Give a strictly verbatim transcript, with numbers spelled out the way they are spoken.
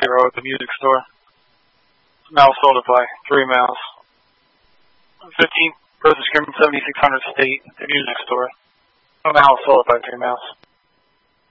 zero at the music store. Now sold it by three miles. fifteen, Rose Screaming seventy-six hundred State at the music store. Now sold it by three miles.